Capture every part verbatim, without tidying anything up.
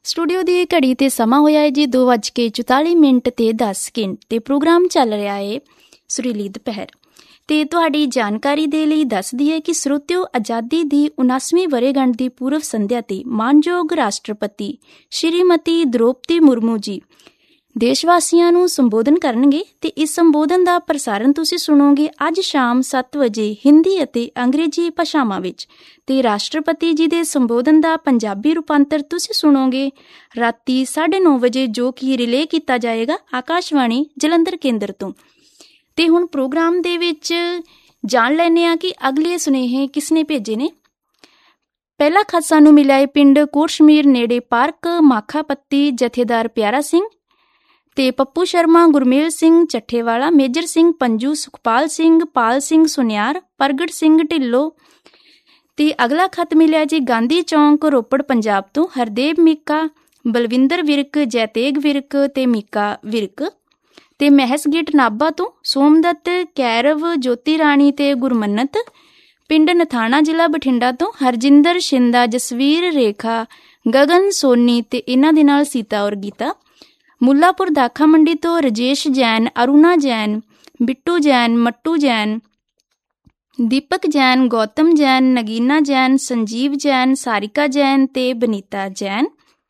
Studio ਦੀ ਘੜੀ ਤੇ ਸਮਾਂ ਹੋਇਆ ਹੈ ਜੀ ਦੋ ਵੱਜ ਕੇ ਚੁਤਾਲੀ ਮਿੰਟ ਤੇ ਦਸ ਸਕਿੰਟ ਤੇ ਪ੍ਰੋਗਰਾਮ ਚੱਲ ਰਿਹਾ ਹੈ ਸੁਰੀਲੀ ਦੁਪਹਿਰ। ਤੇ ਤੁਹਾਡੀ ਜਾਣਕਾਰੀ ਦੇ ਲਈ ਦੱਸਦੀ ਹੈ ਕਿ ਸਰੋਤਿਓ, ਆਜ਼ਾਦੀ ਦੀ ਉਨਾਸਵੀਂ ਵਰ੍ਹੇਗੰਢ ਦੀ ਪੂਰਵ ਸੰਧਿਆ ਤੇ ਮਾਨਯੋਗ ਰਾਸ਼ਟਰਪਤੀ ਸ਼੍ਰੀਮਤੀ ਦ੍ਰੋਪਦੀ ਮੁਰਮੂ ਜੀ ਦੇਸ਼ ਵਾਸੀਆਂ ਨੂੰ ਸੰਬੋਧਨ ਕਰਨਗੇ ਤੇ ਇਸ ਸੰਬੋਧਨ ਦਾ ਪ੍ਰਸਾਰਣ ਤੁਸੀਂ ਸੁਣੋਗੇ ਅੱਜ ਸ਼ਾਮ ਸੱਤ ਵਜੇ ਹਿੰਦੀ ਅਤੇ ਅੰਗਰੇਜ਼ੀ ਭਾਸ਼ਾਵਾਂ ਵਿੱਚ ਤੇ ਰਾਸ਼ਟਰਪਤੀ ਜੀ ਦੇ ਸੰਬੋਧਨ ਦਾ ਪੰਜਾਬੀ ਰੂਪਾਂਤਰ ਤੁਸੀਂ ਸੁਣੋਗੇ ਰਾਤੀ ਸਾਢੇ ਨੌ ਵਜੇ, ਜੋ ਕਿ ਰਿਲੇ ਕੀਤਾ ਜਾਏਗਾ ਆਕਾਸ਼ਵਾਣੀ ਜਲੰਧਰ ਕੇਂਦਰ ਤੋਂ। ਤੇ ਹੁਣ ਪ੍ਰੋਗਰਾਮ ਦੇ ਵਿੱਚ ਜਾਣ ਲੈਂਦੇ ਹਾਂ ਕਿ ਅਗਲੇ ਸੁਨੇਹੇ ਕਿਸਨੇ ਭੇਜੇ ਨੇ। ਪਹਿਲਾ ਖਤ ਸਾਨੂੰ ਮਿਲਿਆ ਹੈ ਪਿੰਡ ਕੋਟਸ਼ਮੀਰ ਨੇੜੇ ਪਾਰਕ ਮਾਖਾਪੱਤੀ ਜਥੇਦਾਰ ਪਿਆਰਾ ਸਿੰਘ ਤੇ ਪੱਪੂ ਸ਼ਰਮਾ, ਗੁਰਮੇਲ ਸਿੰਘ ਚੱਠੇਵਾਲਾ, ਮੇਜਰ ਸਿੰਘ ਪੰਜੂ, ਸੁਖਪਾਲ ਸਿੰਘ, ਪਾਲ ਸਿੰਘ ਸੁਨਿਆਰ, ਪ੍ਰਗਟ ਸਿੰਘ ਢਿੱਲੋਂ। ਤੇ ਅਗਲਾ ਖਤ ਮਿਲਿਆ ਜੀ ਗਾਂਧੀ ਚੌਂਕ ਰੋਪੜ ਪੰਜਾਬ ਤੋਂ ਹਰਦੇਵ ਮੀਕਾ, ਬਲਵਿੰਦਰ ਵਿਰਕ, ਜੈਤੇਗ ਵਿਰਕ ਤੇ ਮੀਕਾ ਵਿਰਕ। ਤੇ ਮਹਿਸਗੇਟ ਨਾਭਾ ਤੋਂ ਸੋਮਦੱਤ, ਕੈਰਵ, ਜੋਤੀ ਰਾਣੀ ਤੇ ਗੁਰਮੰਨਤ। ਪਿੰਡ ਨਥਾਣਾ ਜ਼ਿਲ੍ਹਾ ਬਠਿੰਡਾ ਤੋਂ ਹਰਜਿੰਦਰ ਸ਼ਿੰਦਾ, ਜਸਵੀਰ ਰੇਖਾ, ਗਗਨ ਸੋਨੀ ਤੇ ਇਹਨਾਂ ਦੇ ਨਾਲ ਸੀਤਾ ਔਰ ਗੀਤਾ। ਮੁੱਲਾਪੁਰ ਦਾਖਾ ਮੰਡੀ ਤੋਂ ਰਜੇਸ਼ ਜੈਨ, ਅਰੁਣਾ ਜੈਨ, ਬਿੱਟੂ ਜੈਨ, ਮੱਟੂ ਜੈਨ, ਦੀਪਕ ਜੈਨ, ਗੌਤਮ ਜੈਨ, ਨਗੀਨਾ ਜੈਨ, ਸੰਜੀਵ ਜੈਨ, ਸਾਰਿਕਾ ਜੈਨ ਤੇ ਬਨੀਤਾ ਜੈਨ।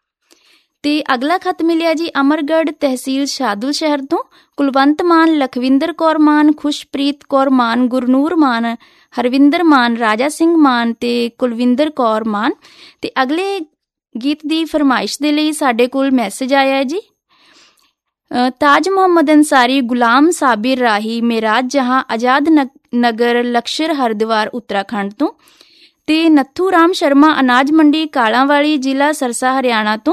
ਤੇ ਅਗਲਾ ਖਤ ਮਿਲਿਆ ਜੀ ਅਮਰਗੜ੍ਹ ਤਹਿਸੀਲ ਸ਼ਾਦੁਲ ਸ਼ਹਿਰ ਤੋਂ ਕੁਲਵੰਤ ਮਾਨ, ਲਖਵਿੰਦਰ ਕੌਰ ਮਾਨ, ਖੁਸ਼ਪ੍ਰੀਤ ਕੌਰ ਮਾਨ, ਗੁਰਨੂਰ ਮਾਨ, ਹਰਵਿੰਦਰ ਮਾਨ, ਰਾਜਾ ਸਿੰਘ ਮਾਨ ਤੇ ਕੁਲਵਿੰਦਰ ਕੌਰ ਮਾਨ। ਤੇ ਅਗਲੇ ਗੀਤ ਦੀ ਫਰਮਾਇਸ਼ ਦੇ ਲਈ ਸਾਡੇ ਕੋਲ ਮੈਸੇਜ ਆਇਆ ਹੈ ਜੀ ਤਾਜ ਮੁਹੰਮਦ ਅੰਸਾਰੀ, ਗੁਲਾਮ ਸਾਬਿਰ ਰਾਹੀ, ਮੇਰਾਜ ਜਹਾਂ, ਆਜ਼ਾਦ ਨਗਰ, ਲਕਸ਼ਰ ਹਰਿਦੁਆਰ ਉੱਤਰਾਖੰਡ ਤੋਂ। ਤੇ ਨੱਥੂ ਰਾਮ ਸ਼ਰਮਾ, ਅਨਾਜ ਮੰਡੀ ਕਾਲਾਂਵਾਲੀ, ਜ਼ਿਲ੍ਹਾ ਸਰਸਾ ਹਰਿਆਣਾ ਤੋਂ।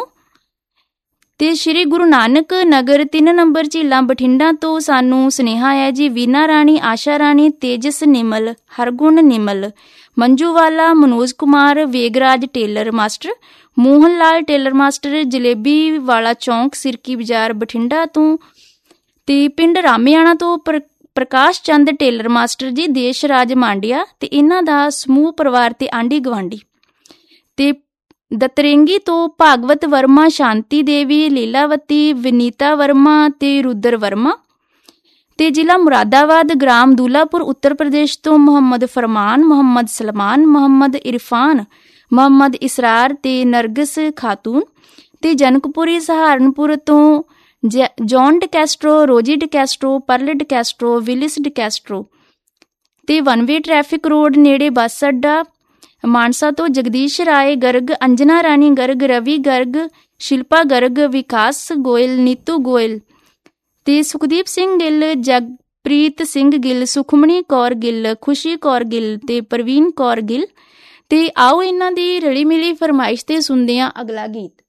ਤੇ ਸ਼੍ਰੀ ਗੁਰੂ ਨਾਨਕ ਨਗਰ ਤਿੰਨ ਨੰਬਰ ਝੀਲਾਂ ਬਠਿੰਡਾ ਤੋਂ ਸਾਨੂੰ ਸੁਨੇਹਾ ਹੈ ਜੀ ਵੀਨਾ ਰਾਣੀ, ਆਸ਼ਾ ਰਾਣੀ, ਤੇਜਸ ਨਿਮਲ, ਹਰਗੁਣ ਨਿਮਲ, ਮੰਜੂਵਾਲਾ, Manoj Kumar, ਵੇਗਰਾਜ tailor master, Mohan Lal tailor master, jalebi ਵਾਲਾ ਚੌਂਕ, ਸਿਰਕੀ ਬਾਜ਼ਾਰ ਬਠਿੰਡਾ ਤੋਂ। ਤੇ ਪਿੰਡ ਰਾਮਿਆਣਾ ਤੋਂ ਪ੍ਰ ਪ੍ਰਕਾਸ਼ ਚੰਦ ਟੇਲਰ ਮਾਸਟਰ ਜੀ, ਦੇਸ਼ ਰਾਜ ਮਾਂਡਿਆ ਤੇ ਇਹਨਾਂ ਦਾ ਸਮੂਹ ਪਰਿਵਾਰ ਤੇ ਆਂਢੀ ਗੁਆਂਢੀ। ਤੇ ਦਤਰੇਂਗੀ ਤੋਂ ਭਾਗਵਤ ਵਰਮਾ, ਸ਼ਾਂਤੀ ਦੇਵੀ, ਲੀਲਾਵਤੀ, ਵਿਨੀਤਾ ਵਰਮਾ ਤੇ ਰੁਦਰ ਵਰਮਾ। ਤੇ ਜ਼ਿਲ੍ਹਾ ਮੁਰਾਦਾਬਾਦ, ਗ੍ਰਾਮ ਦੁਲਾਪੁਰ ਉੱਤਰ ਪ੍ਰਦੇਸ਼ ਤੋਂ ਮੁਹੰਮਦ ਫਰਮਾਨ, ਮੁਹੰਮਦ ਸਲਮਾਨ, ਮੁਹੰਮਦ ਇਰਫਾਨ, ਮੁਹੰਮਦ ਇਸਰਾਰ ਤੇ ਨਰਗਸ ਖਾਤੂਨ। ਤੇ ਜਨਕਪੁਰੀ ਸਹਾਰਨਪੁਰ ਤੋਂ ਜ ਜੌਨ ਡਕੈਸਟਰੋ, ਰੋਜੀ ਡਕੈਸਟਰੋ, ਪਰਲ ਡਕੈਸਟਰੋ, ਵਿਲਿਸ ਡਕੈਸਟਰੋ। ਤੇ ਵਨਵੇ ਟ੍ਰੈਫਿਕ ਰੋਡ ਨੇੜੇ ਬੱਸ ਅੱਡਾ ਮਾਨਸਾ ਤੋਂ ਜਗਦੀਸ਼ ਰਾਏ ਗਰਗ, ਅੰਜਨਾ ਰਾਣੀ ਗਰਗ, ਰਵੀ ਗਰਗ, ਸ਼ਿਲਪਾ ਗਰਗ, ਵਿਕਾਸ ਗੋਇਲ, ਨੀਤੂ ਗੋਇਲ ਤੇ ਸੁਖਦੀਪ ਸਿੰਘ ਗਿੱਲ, ਜਗਪ੍ਰੀਤ ਸਿੰਘ ਗਿੱਲ, ਸੁਖਮਣੀ ਕੌਰ ਗਿੱਲ, ਖੁਸ਼ੀ ਕੌਰ ਗਿੱਲ ਤੇ ਪ੍ਰਵੀਨ ਕੌਰ ਗਿੱਲ। ਤੇ ਆਓ ਇਹਨਾਂ ਦੀ ਰਲੀ ਮਿਲੀ ਫਰਮਾਇਸ਼ ਤੇ ਸੁਣਦੇ ਹਾਂ ਅਗਲਾ ਗੀਤ।